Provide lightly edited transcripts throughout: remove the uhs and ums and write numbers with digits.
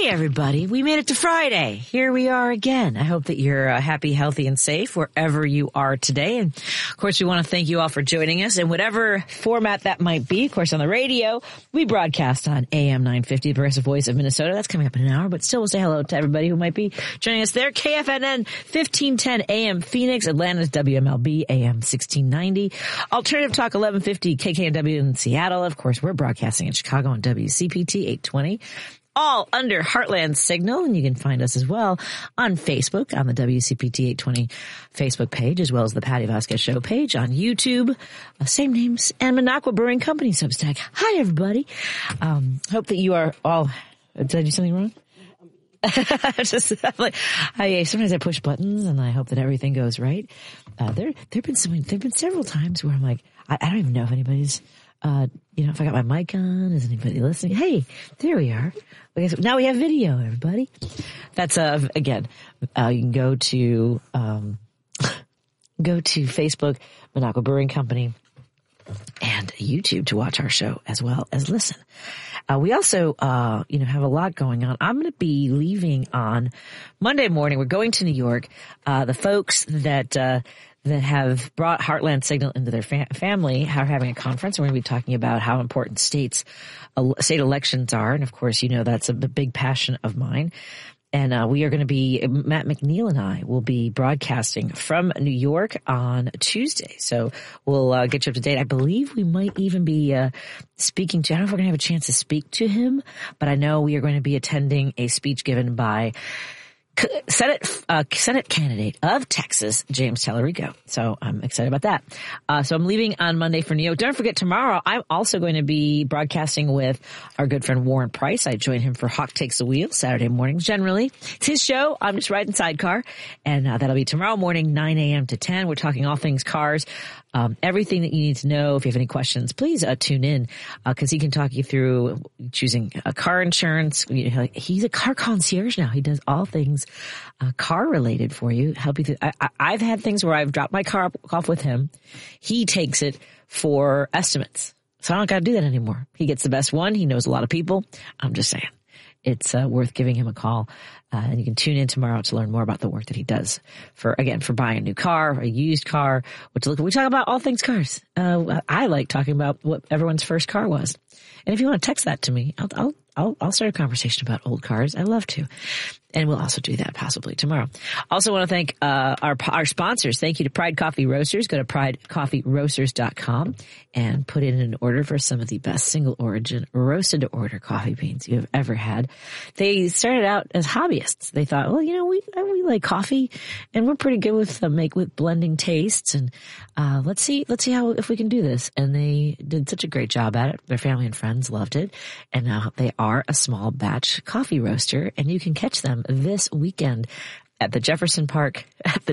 Hey, everybody. We made it to Friday. Here we are again. I hope that you're happy, healthy, and safe wherever you are today. And, of course, we want to thank you all for joining us in whatever format that might be. Of course, on the radio, we broadcast on AM 950, the Progressive Voice of Minnesota. That's coming up in an hour, but still we'll say hello to everybody who might be joining us there. KFNN 1510 AM Phoenix, Atlanta's WMLB AM 1690. Alternative Talk 1150 KKNW in Seattle. Of course, we're broadcasting in Chicago on WCPT 820. All under Heartland Signal, and you can find us as well on Facebook on the WCPT 820 Facebook page, as well as the Patty Vasquez Show page on YouTube. Same names, and Minocqua Brewing Company Substack. Hi, everybody. Hope that you are all. Did I do something wrong? Sometimes I push buttons, and I hope that everything goes right. There've been several times where I'm like, I don't even know if anybody's. If I got my mic on, is anybody listening? Hey, there we are. Now we have video, everybody. That's, again, you can go to Facebook, Minocqua Brewing Company, and YouTube to watch our show as well as listen. We also, have a lot going on. I'm going to be leaving on Monday morning. We're going to New York. The folks that have brought Heartland Signal into their family are having a conference. We're going to be talking about how important state elections are. And of course, that's a big passion of mine. And we are going to be, Matt McNeil and I will be broadcasting from New York on Tuesday. So we'll get you up to date. I believe we might even be speaking to, I don't know if we're going to have a chance to speak to him, but I know we are going to be attending a speech given by Senate candidate of Texas, James Tallarico. So I'm excited about that. So I'm leaving on Monday for New York. Don't forget, tomorrow I'm also going to be broadcasting with our good friend Warren Price. I join him for Hawk Takes the Wheel Saturday mornings. Generally, it's his show. I'm just riding sidecar, and that'll be tomorrow morning, 9 a.m. to 10. We're talking all things cars. Everything that you need to know. If you have any questions, please tune in because he can talk you through choosing car insurance. He's a car concierge now. He does all things car related for you. Help you through. I've had things where I've dropped my car off with him. He takes it for estimates, so I don't got to do that anymore. He gets the best one. He knows a lot of people. I'm just saying. It's worth giving him a call. And you can tune in tomorrow to learn more about the work that he does for buying a new car, a used car, what to look at. We talk about all things cars. I like talking about what everyone's first car was. And if you want to text that to me, I'll start a conversation about old cars. I love to. And we'll also do that possibly tomorrow. Also want to thank our sponsors. Thank you to Pride Coffee Roasters. Go to pridecoffeeroasters.com and put in an order for some of the best single origin roasted to order coffee beans you have ever had. They started out as hobbyists. They thought, well, we like coffee and we're pretty good with blending tastes, and let's see if we can do this. And they did such a great job at it. Their family and friends loved it, and now they are a small batch coffee roaster, and you can catch them this weekend at the Jefferson Park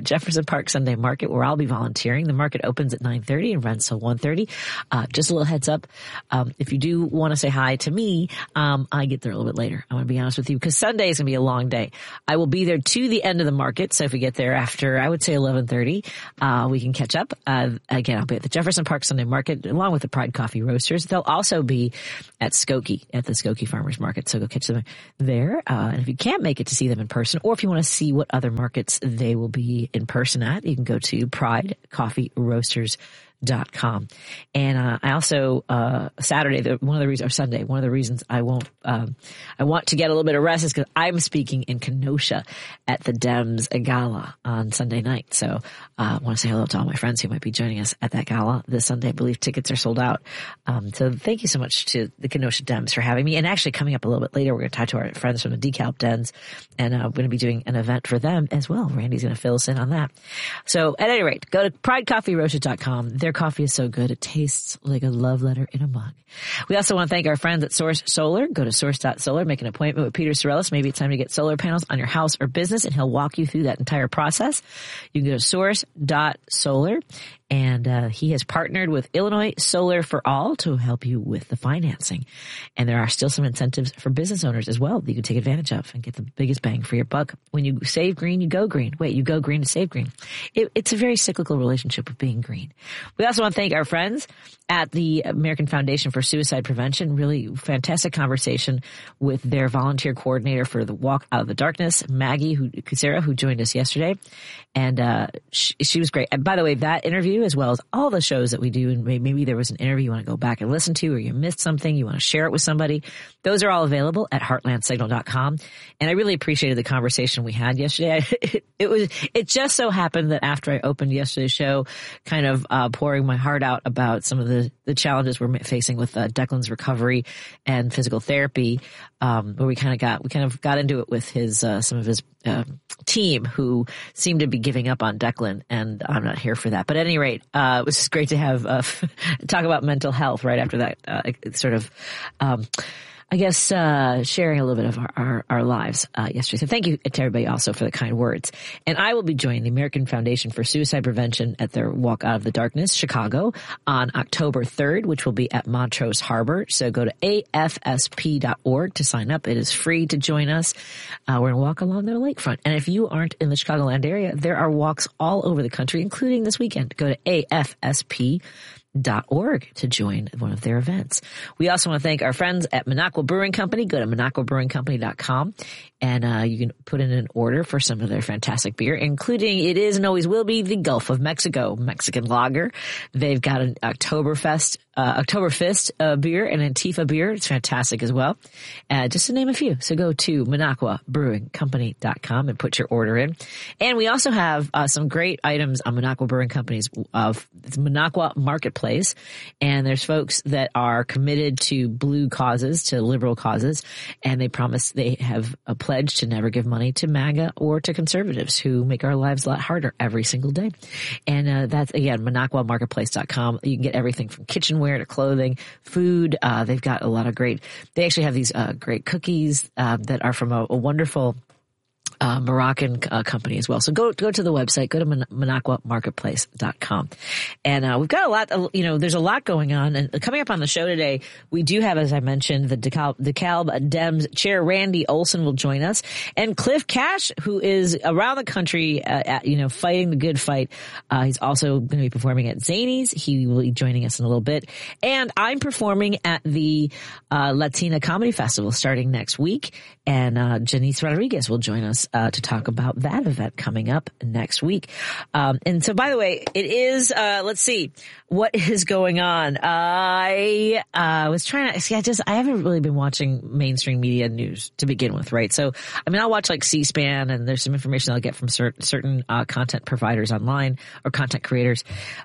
Sunday Market, where I'll be volunteering. The market opens at 9:30 and runs till 1:30. Just a little heads up. If you do want to say hi to me, I get there a little bit later. I want to be honest with you, because Sunday is going to be a long day. I will be there to the end of the market. So if we get there after, I would say 11:30, we can catch up. Again, I'll be at the Jefferson Park Sunday Market along with the Pride Coffee Roasters. They'll also be at Skokie, at the Skokie Farmers Market. So go catch them there. And if you can't make it to see them in person, or if you want to see what other markets they will be in person at, you can go to pridecoffeeroasters.com. And I also Sunday, one of the reasons I want to get a little bit of rest is because I'm speaking in Kenosha at the Dems Gala on Sunday night. So I want to say hello to all my friends who might be joining us at that gala this Sunday. I believe tickets are sold out. So thank you so much to the Kenosha Dems for having me. And actually, coming up a little bit later, we're going to talk to our friends from the DeKalb Dens, and we're going to be doing an event for them as well. Randy's going to fill us in on that. So at any rate, go to pridecoffeeroasters.com. Their coffee is so good, it tastes like a love letter in a mug. We also want to thank our friends at Source Solar. Go to source.solar, make an appointment with Peter Sorellis. Maybe it's time to get solar panels on your house or business, and he'll walk you through that entire process. You can go to source.solar. And he has partnered with Illinois Solar for All to help you with the financing. And there are still some incentives for business owners as well that you can take advantage of and get the biggest bang for your buck. When you save green, you go green. Wait, you go green to save green. It's a very cyclical relationship with being green. We also want to thank our friends at the American Foundation for Suicide Prevention. Really fantastic conversation with their volunteer coordinator for the Walk Out of the Darkness, Maggie Kucera, who joined us yesterday. And she was great. And by the way, that interview, as well as all the shows that we do, and maybe there was an interview you want to go back and listen to, or you missed something, you want to share it with somebody, those are all available at heartlandsignal.com. And I really appreciated the conversation we had yesterday. It just so happened that after I opened yesterday's show, kind of pouring my heart out about some of the challenges we're facing with Declan's recovery and physical therapy, where we kind of got into it with his some of his team who seemed to be giving up on Declan, and I'm not here for that. But at any rate, it was just great to have talk about mental health right after that sort of sharing a little bit of our lives yesterday. So thank you to everybody also for the kind words. And I will be joining the American Foundation for Suicide Prevention at their Walk Out of the Darkness, Chicago, on October 3rd, which will be at Montrose Harbor. So go to afsp.org to sign up. It is free to join us. We're going to walk along the lakefront. And if you aren't in the Chicagoland area, there are walks all over the country, including this weekend. Go to afsp.org to join one of their events. We also want to thank our friends at Minocqua Brewing Company. Go to MinocquaBrewingCompany.com and you can put in an order for some of their fantastic beer, including, it is and always will be, the Gulf of Mexico Mexican Lager. They've got an Oktoberfest beer and Antifa beer. It's fantastic as well. Just to name a few. So go to MinocquaBrewingCompany.com and put your order in. And we also have some great items on Minocqua Brewing Company's Minocqua Marketplace. And there's folks that are committed to blue causes, to liberal causes, and they promise they have a pledge to never give money to MAGA or to conservatives who make our lives a lot harder every single day. And that's, again, MinocquaMarketplace.com. You can get everything from kitchenware to clothing, food. They've got a lot of they actually have these great cookies that are from a wonderful Moroccan company as well. So go to the website, go to MinocquaMarketplace.com. And we've got a lot, there's a lot going on. And coming up on the show today, we do have, as I mentioned, the DeKalb Dems Chair Randy Olson will join us. And Cliff Cash, who is around the country, fighting the good fight. He's also going to be performing at Zanies. He will be joining us in a little bit. And I'm performing at the Latina Comedy Festival starting next week. And Janice Rodriguez will join us to talk about that event coming up next week. And so, by the way, it is, let's see, what is going on? I was trying to see, I haven't really been watching mainstream media news to begin with, right? So, I mean, I'll watch like C-SPAN, and there's some information I'll get from certain content providers online or content creators.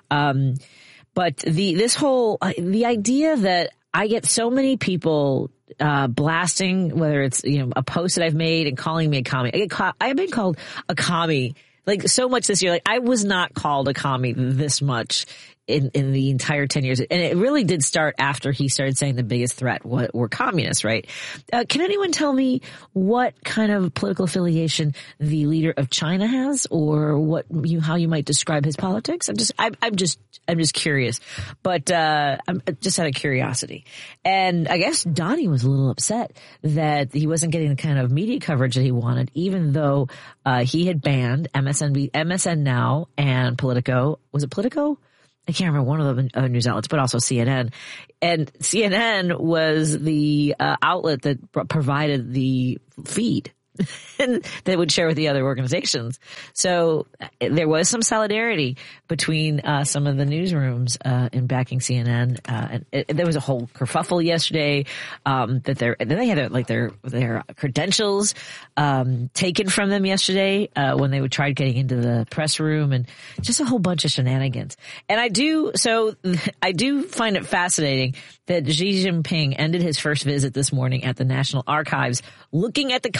But the idea that I get so many people blasting, whether it's, a post that I've made and calling me a commie. I've been called a commie like so much this year. Like, I was not called a commie this much in the entire 10 years. And it really did start after he started saying the biggest threat were communists, right? Can anyone tell me what kind of political affiliation the leader of China has, or how you might describe his politics? I'm just curious, but I'm just out of curiosity. And I guess Donnie was a little upset that he wasn't getting the kind of media coverage that he wanted, even though he had banned MSN Now and Politico. Was it Politico? I can't remember one of the news outlets, but also CNN. And CNN was the outlet that provided the feed and they would share with the other organizations. So there was some solidarity between some of the newsrooms in backing CNN. And there was a whole kerfuffle yesterday that they had their credentials taken from them yesterday when they tried getting into the press room, and just a whole bunch of shenanigans. And I do find it fascinating that Xi Jinping ended his first visit this morning at the National Archives looking at the Constitution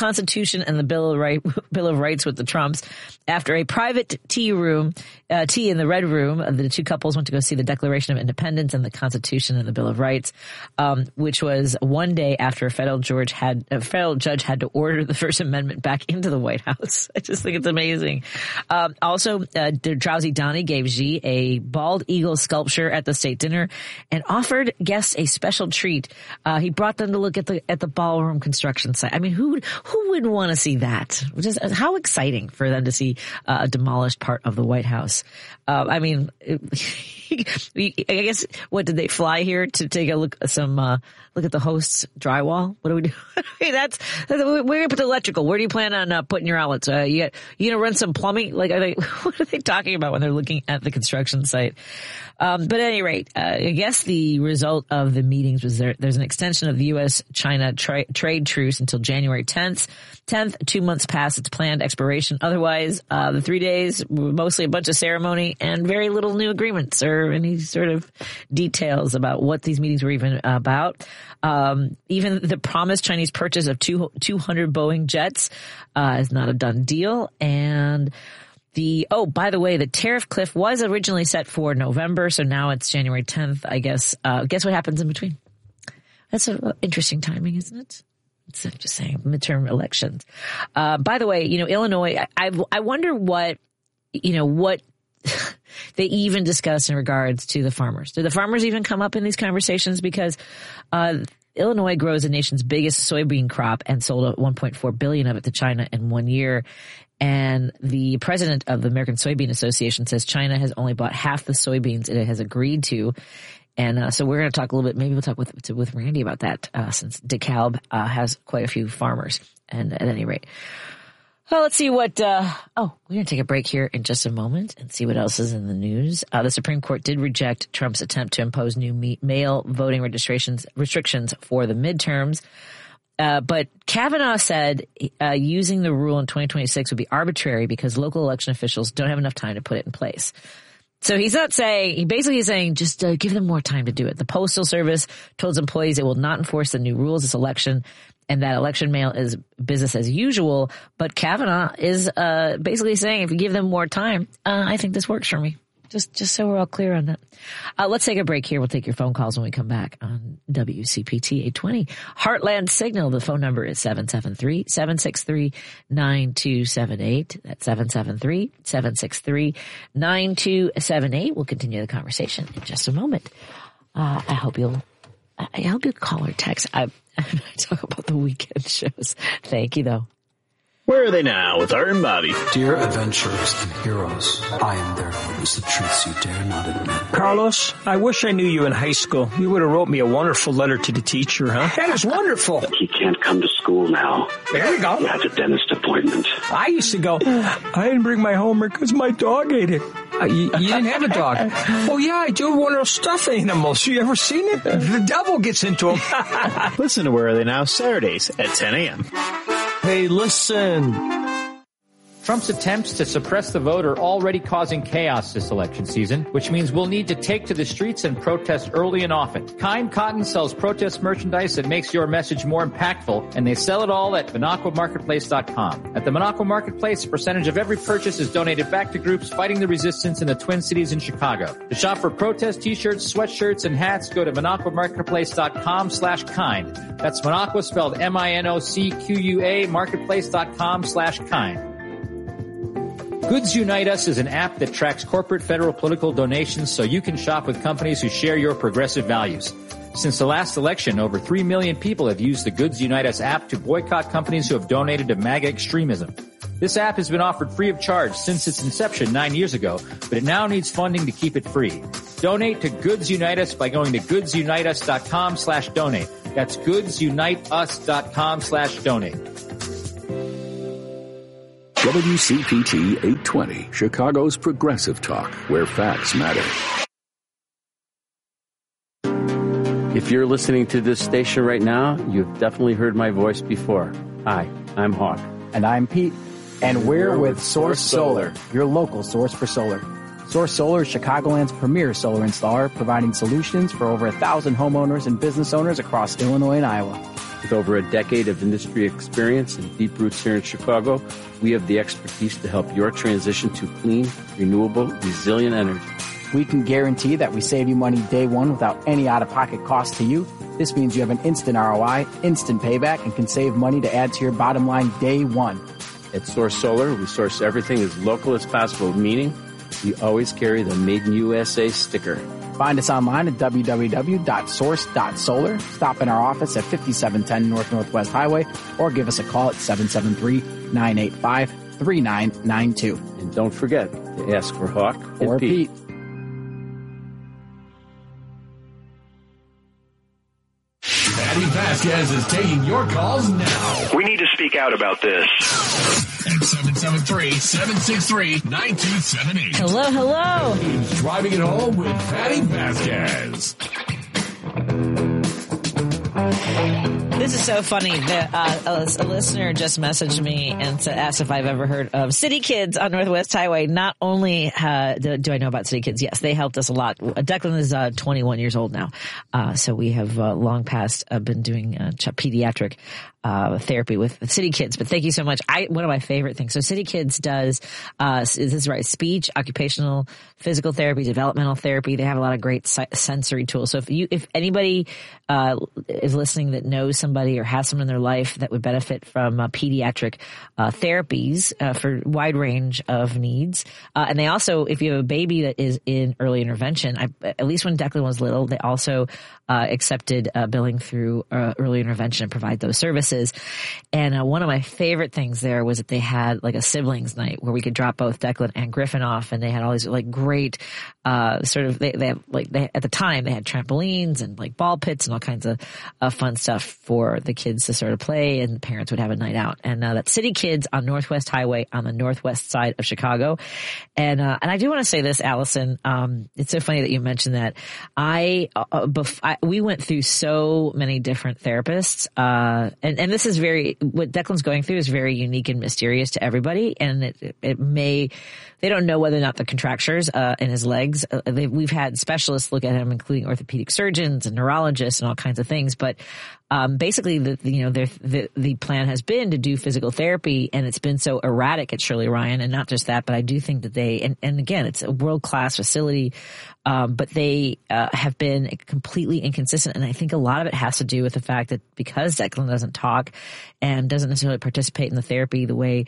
Constitution and the Bill of Rights with the Trumps. After a private tea in the Red Room, the two couples went to go see the Declaration of Independence and the Constitution and the Bill of Rights, which was one day after a federal judge had to order the First Amendment back into the White House. I just think it's amazing. Also, Drowsy Donnie gave Xi a bald eagle sculpture at the state dinner and offered guests a special treat. He brought them to look at the ballroom construction site. I mean, who would want to see that? Just how exciting for them to see a demolished part of the White House. I mean, I guess, what did they fly here to take a look at look at the host's drywall? What do we do? I mean, we're going to put the electrical. Where do you plan on putting your outlets? You going to run some plumbing? Like, what are they talking about when they're looking at the construction site? But at any rate, I guess the result of the meetings was there's an extension of the U.S.-China trade truce until January 10th, 2 months past its planned expiration. Otherwise, the 3 days were mostly a bunch of ceremony and very little new agreements or any sort of details about what these meetings were even about. Even the promised Chinese purchase of 200 Boeing jets is not a done deal. And by the way, the tariff cliff was originally set for November, so now it's January 10th, I guess. Guess what happens in between? That's an interesting timing, isn't it? It's just saying, midterm elections. By the way, Illinois, I wonder what they even discuss in regards to the farmers. Do the farmers even come up in these conversations? Because Illinois grows the nation's biggest soybean crop and sold $1.4 billion of it to China in 1 year. And the president of the American Soybean Association says China has only bought half the soybeans it has agreed to. And so we're going to talk a little bit, maybe we'll talk with Randy about that, since DeKalb has quite a few farmers. And at any rate, well, let's see what, we're going to take a break here in just a moment and see what else is in the news. The Supreme Court did reject Trump's attempt to impose new mail voting restrictions for the midterms. But Kavanaugh said using the rule in 2026 would be arbitrary because local election officials don't have enough time to put it in place. So he's basically saying just give them more time to do it. The Postal Service told its employees it will not enforce the new rules this election and that election mail is business as usual. But Kavanaugh is basically saying if you give them more time, I think this works for me. Just so we're all clear on that. Let's take a break here. We'll take your phone calls when we come back on WCPT 820. Heartland Signal. The phone number is 773-763-9278. That's 773-763-9278. We'll continue the conversation in just a moment. I hope you'll call or text. I talk about the weekend shows. Thank you, though. Where are they now with Art and Bobby? Dear adventurers and heroes, I am there to witness the truths you dare not admit. Carlos, I wish I knew you in high school. You would have wrote me a wonderful letter to the teacher, huh? That is wonderful. He can't come to school now. There we go. He has a dentist appointment. I used to go, I didn't bring my homework because my dog ate it. You didn't have a dog? Oh, yeah, I do. One of those stuffed animals. You ever seen it? The devil gets into them. Listen to Where Are They Now Saturdays at 10 a.m. Hey, listen. Trump's attempts to suppress the vote are already causing chaos this election season, which means we'll need to take to the streets and protest early and often. Kind Cotton sells protest merchandise that makes your message more impactful, and they sell it all at MinocquaMarketplace.com. At the Minocqua Marketplace, a percentage of every purchase is donated back to groups fighting the resistance in the Twin Cities and Chicago. To shop for protest t-shirts, sweatshirts, and hats, go to MinocquaMarketplace.com/kind. That's Minocqua spelled MINOCQUA, marketplace.com/kind. Goods Unite Us is an app that tracks corporate, federal, political donations so you can shop with companies who share your progressive values. Since the last election, over 3 million people have used the Goods Unite Us app to boycott companies who have donated to MAGA extremism. This app has been offered free of charge since its inception 9 years ago, but it now needs funding to keep it free. Donate to Goods Unite Us by going to GoodsUniteUs.com/donate. That's GoodsUniteUs.com/donate. WCPT 820, Chicago's progressive talk, where facts matter. If you're listening to this station right now, you've definitely heard my voice before. Hi, I'm Hawk. And I'm Pete. And we're with Source Solar, your local source for solar. Source Solar is Chicagoland's premier solar installer, providing solutions for over 1,000 homeowners and business owners across Illinois and Iowa. With over a decade of industry experience and deep roots here in Chicago, we have the expertise to help your transition to clean, renewable, resilient energy. We can guarantee that we save you money day one without any out-of-pocket cost to you. This means you have an instant ROI, instant payback, and can save money to add to your bottom line day one. At Source Solar, we source everything as local as possible, meaning we always carry the Made in USA sticker. Find us online at www.source.solar. Stop in our office at 5710 North Northwest Highway or give us a call at 773-985-3992. And don't forget to ask for Hawk or Pete. Patty Vasquez is taking your calls now. We need to speak out about this. At 773-763-9278. Hello. He's driving it home with Patty Vasquez. This is so funny. A listener just messaged me and asked if I've ever heard of City Kids on Northwest Highway. Not only do I know about City Kids, yes, they helped us a lot. Declan is 21 years old now, so we have long past been doing pediatric therapy with City Kids. But thank you so much. One of my favorite things. So City Kids does this is right, speech, occupational, physical therapy, developmental therapy. They have a lot of great sensory tools. So if anybody is listening that knows somebody or has someone in their life that would benefit from pediatric therapies for wide range of needs, and they also, if you have a baby that is in early intervention, at least when Declan was little, they also accepted billing through early intervention and provide those services. And one of my favorite things there was that they had like a siblings night where we could drop both Declan and Griffin off, and they had all these like great sort of they at the time they had trampolines and like ball pits and all kinds of fun stuff for the kids to sort of play, and parents would have a night out. And that's City Kids on Northwest Highway on the northwest side of Chicago. And I do want to say this, Allison. It's so funny that you mentioned that. We went through so many different therapists, and this is what Declan's going through is very unique and mysterious to everybody. And they don't know whether or not the contractures in his legs. We've had specialists look at him, including orthopedic surgeons and neurologists and all kinds of things. But basically, the plan has been to do physical therapy, and it's been so erratic at Shirley Ryan. And not just that, but I do think that and again, it's a world-class facility, but they have been completely inconsistent. And I think a lot of it has to do with the fact that because Declan doesn't talk and doesn't necessarily participate in the therapy the way,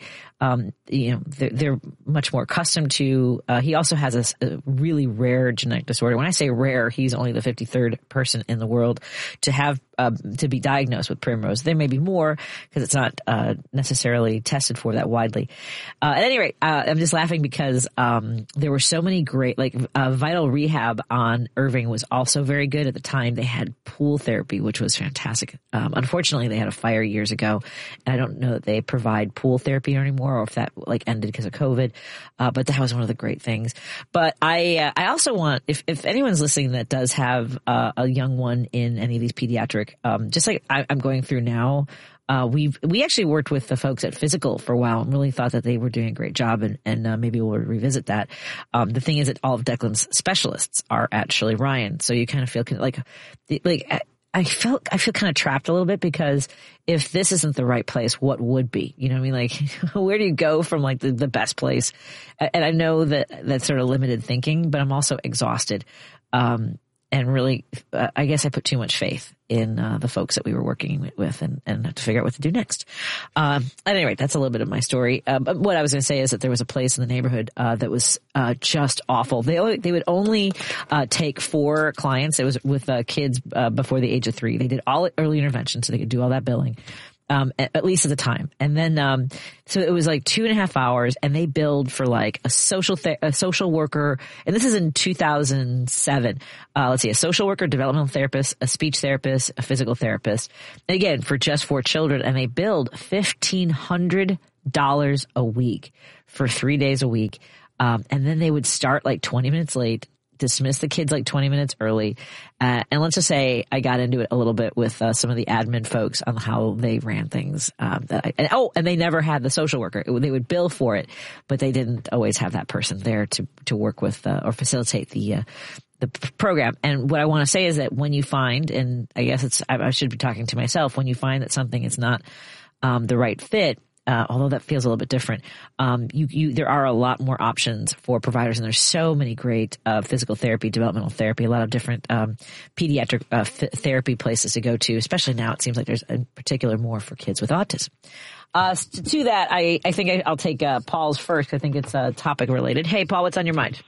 they're much more accustomed to. He also has a really rare genetic disorder. When I say rare, he's only the 53rd person in the world to have to be diagnosed with Primrose. There may be more because it's not necessarily tested for that widely. At any rate, I'm just laughing because there were so many great, Vital Rehab on Irving was also very good at the time. They had pool therapy, which was fantastic. Unfortunately, they had a fire years ago, and I don't know that they provide pool therapy anymore or if that ended because of COVID. But that was one of the great things. But I also want, if anyone's listening that does have a young one in any of these pediatric, just like I'm going through now, we actually worked with the folks at Physical for a while and really thought that they were doing a great job, and maybe we'll revisit that. The thing is that all of Declan's specialists are at Shirley Ryan, so you kind of feel I feel kind of trapped a little bit because if this isn't the right place, what would be? You know what I mean? Like, where do you go from the best place? And I know that's sort of limited thinking, but I'm also exhausted. And really, I guess I put too much faith in the folks that we were working with and have to figure out what to do next. At any rate, that's a little bit of my story. But what I was going to say is that there was a place in the neighborhood that was just awful. They would only take 4 clients. It was with kids before the age of 3. They did all early intervention, so they could do all that billing. At least at the time. And then, so it was 2.5 hours, and they billed for a social worker. And this is in 2007. Let's see, a social worker, developmental therapist, a speech therapist, a physical therapist. And again, for just 4 children. And they billed $1,500 a week for 3 days a week. And then they would start 20 minutes late, dismiss the kids like 20 minutes early. And let's just say I got into it a little bit with some of the admin folks on how they ran things. And they never had the social worker. They would bill for it, but they didn't always have that person there to work with or facilitate the program. And what I want to say is that when you find, and I guess I should be talking to myself, when you find that something is not the right fit, although that feels a little bit different, there are a lot more options for providers, and there's so many great physical therapy, developmental therapy, a lot of different pediatric therapy places to go to. Especially now, it seems like there's in particular more for kids with autism. To that, I think I'll take Paul's first. I think it's topic related. Hey, Paul, what's on your mind?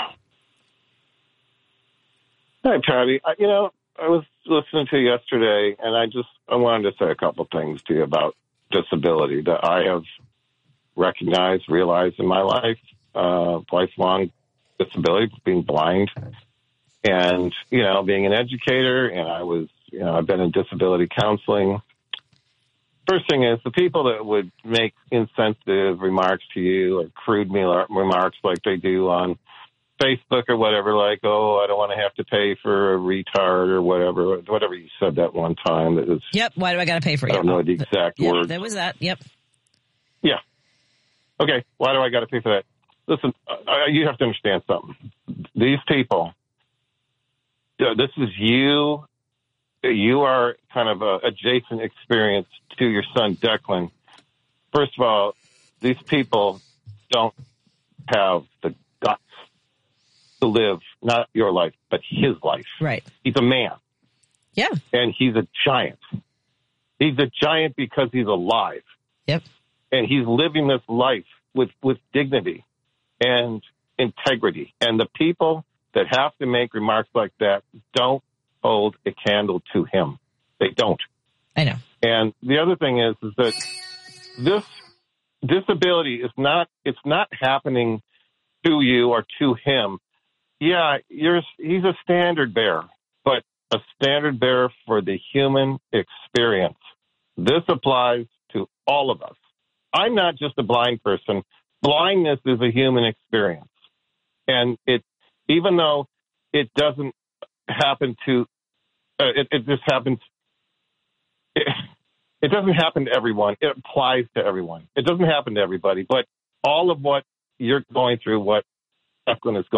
Hi, Patty. I was listening to you yesterday, and I wanted to say a couple things to you about disability that I have realized in my life, lifelong disability, being blind, and, being an educator, and I've been in disability counseling. First thing is the people that would make insensitive remarks to you or crude remarks like they do on Facebook or whatever, like, oh, I don't want to have to pay for a retard or whatever you said that one time. That was, yep. Why do I got to pay for it? I don't know the exact word. There was that. Yep. Yeah. Okay. Why do I got to pay for that? Listen, you have to understand something. These people, this is you. You are kind of a adjacent experience to your son, Declan. First of all, these people don't have the guts to live not your life, but his life. Right. He's a man. Yeah. And he's a giant. He's a giant because he's alive. Yep. And he's living this life with dignity and integrity. And the people that have to make remarks like that don't hold a candle to him. They don't. I know. And the other thing is that this disability is not happening to you or to him. Yeah, he's a standard bearer, but a standard bearer for the human experience. This applies to all of us. I'm not just a blind person. Blindness is a human experience. And even though it doesn't happen to, it just happens, it doesn't happen to everyone. It applies to everyone. It doesn't happen to everybody, but all of what you're going through, what Declan is going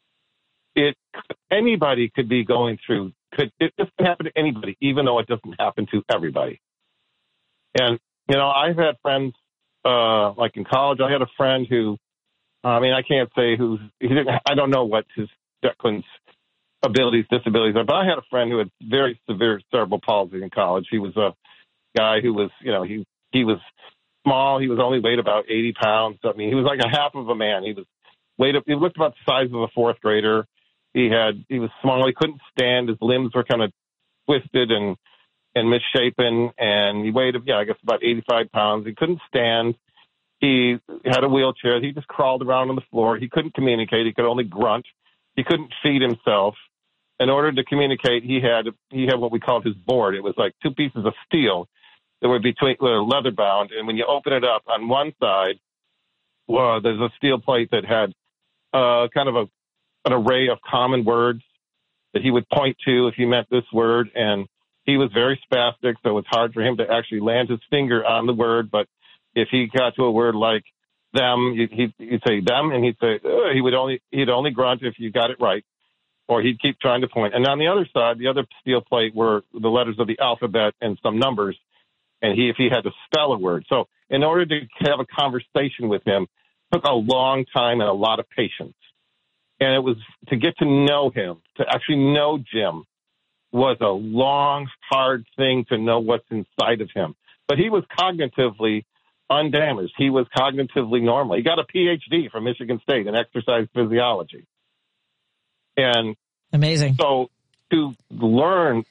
anybody could be going through. It doesn't happen to anybody, even though it doesn't happen to everybody. And, I've had friends, like in college, I had a friend who, I can't say I don't know what Declan's disabilities are, but I had a friend who had very severe cerebral palsy in college. He was a guy who was, he was small. He only weighed about 80 pounds. He was like a half of a man. He looked about the size of a fourth grader. He was small. He couldn't stand. His limbs were kind of twisted and misshapen. And he weighed, I guess about 85 pounds. He couldn't stand. He had a wheelchair. He just crawled around on the floor. He couldn't communicate. He could only grunt. He couldn't feed himself. In order to communicate, he had what we called his board. It was like two pieces of steel that were leather bound. And when you open it up on one side, there's a steel plate that had kind of an array of common words that he would point to if he meant this word. And he was very spastic, so it's hard for him to actually land his finger on the word. But if he got to a word like them, he'd say them, and he'd say he'd only grunt if you got it right, or he'd keep trying to point. And on the other side, the other steel plate were the letters of the alphabet and some numbers, and if he had to spell a word. So in order to have a conversation with him, it took a long time and a lot of patience. And it was to get to know him, to actually know Jim, was a long, hard thing to know what's inside of him. But he was cognitively undamaged. He was cognitively normal. He got a PhD from Michigan State in exercise physiology. And amazing. So to learn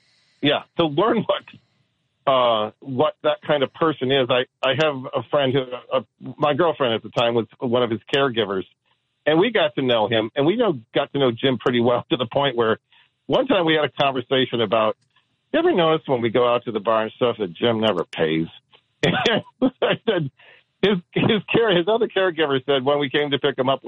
what that kind of person is, I have a friend who, my girlfriend at the time was one of his caregivers, and we got to know him, and we got to know Jim pretty well, to the point where one time we had a conversation about, you ever notice when we go out to the bar and stuff that Jim never pays? And I said, his other caregiver said when we came to pick him up